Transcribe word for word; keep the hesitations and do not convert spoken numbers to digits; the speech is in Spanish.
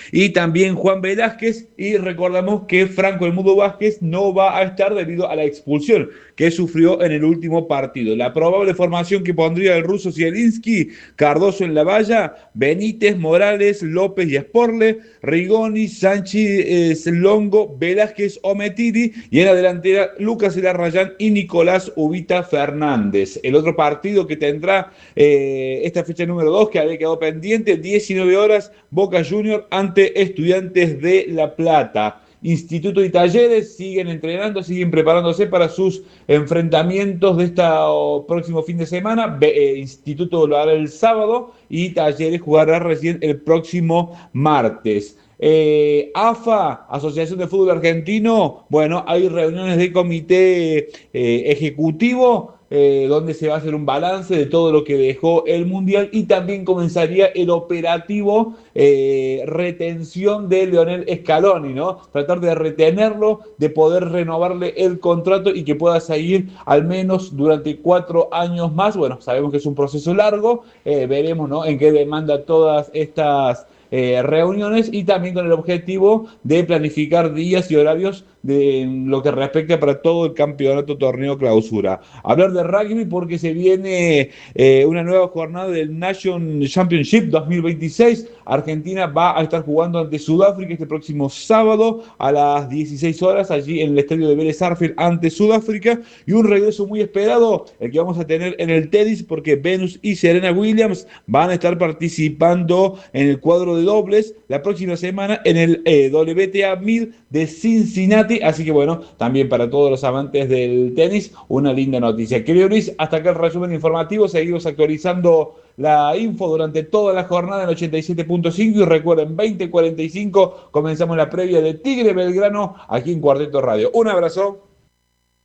y también Juan Velázquez, y recordamos que Franco El Mudo Vázquez no va a estar debido a la expulsión que sufrió en el último partido. La probable formación que pondría el ruso Zielinski: Cardoso en la valla, Benítez, Morales, López y Sporle, Rigoni, Sánchez, Longo, Velázquez, Ometiri, y en la delantera Lucas Elarrayán y Nicolás Ubita Fernández. El otro partido que tendrá eh, esta fecha número dos, que había quedado pendiente: diecinueve horas, Boca Junior ante Estudiantes de La Plata. Instituto y Talleres siguen entrenando, siguen preparándose para sus enfrentamientos de este próximo fin de semana. Eh, Instituto lo hará el sábado y Talleres jugará recién el próximo martes. Eh, A F A, Asociación de Fútbol Argentino, bueno, hay reuniones de comité eh, ejecutivo, eh, donde se va a hacer un balance de todo lo que dejó el Mundial, y también comenzaría el operativo eh, retención de Lionel Scaloni, ¿no? Tratar de retenerlo, de poder renovarle el contrato y que pueda seguir al menos durante cuatro años más. Bueno, sabemos que es un proceso largo, eh, veremos, ¿no?, en qué demanda todas estas eh, reuniones, y también con el objetivo de planificar días y horarios de lo que respecta para todo el campeonato, torneo, clausura. Hablar de rugby porque se viene eh, una nueva jornada del Nation Championship dos mil veintiséis. Argentina va a estar jugando ante Sudáfrica este próximo sábado a las dieciséis horas, allí en el estadio de Vélez Sarsfield ante Sudáfrica, y un regreso muy esperado el que vamos a tener en el tenis, porque Venus y Serena Williams van a estar participando en el cuadro de dobles la próxima semana en el eh, W T A mil de Cincinnati. Así que bueno, también para todos los amantes del tenis, una linda noticia. Querido Luis, hasta acá el resumen informativo. Seguimos actualizando la info durante toda la jornada en ochenta y siete punto cinco, y recuerden, veinte cuarenta y cinco comenzamos la previa de Tigre Belgrano aquí en Cuarteto Radio. Un abrazo.